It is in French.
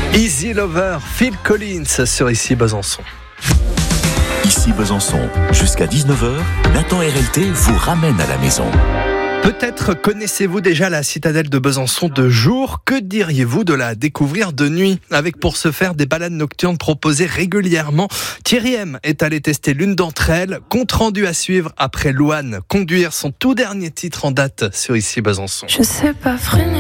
Easy Lover, Phil Collins sur Ici Besançon. Ici Besançon, jusqu'à 19h, Nathan RLT vous ramène à la maison. Peut-être connaissez-vous déjà la citadelle de Besançon de jour. Que diriez-vous de la découvrir de nuit ? Avec pour ce faire des balades nocturnes proposées régulièrement. Thierry M est allé tester l'une d'entre elles. Compte rendu à suivre après Louane, Conduire, son tout dernier titre en date sur Ici Besançon. Je sais pas freiner.